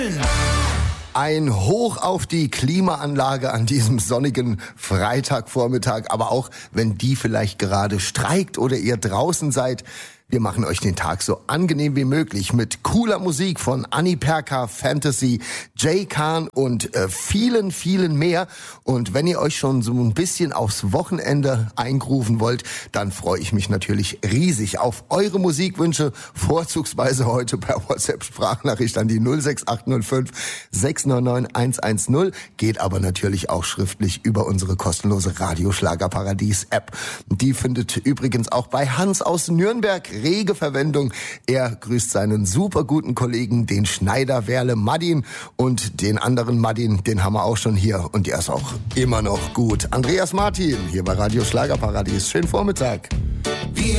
Ein Hoch auf die Klimaanlage an diesem sonnigen Freitagvormittag, aber auch wenn die vielleicht gerade streikt oder ihr draußen seid. Wir machen euch den Tag so angenehm wie möglich mit cooler Musik von Annie Perka, Fantasy, Jay Khan und vielen, vielen mehr. Und wenn ihr euch schon so ein bisschen aufs Wochenende eingrooven wollt, dann freue ich mich natürlich riesig auf eure Musikwünsche, vorzugsweise heute per WhatsApp-Sprachnachricht an die 06805 699 110. Geht aber natürlich auch schriftlich über unsere kostenlose Radioschlagerparadies-App. Die findet übrigens auch bei Hans aus Nürnberg rege Verwendung. Er grüßt seinen super guten Kollegen, den Schneider Werle Madin, und den anderen Madin, den haben wir auch schon hier und der ist auch immer noch gut. Andreas Martin hier bei Radio Schlagerparadies. Schönen Vormittag.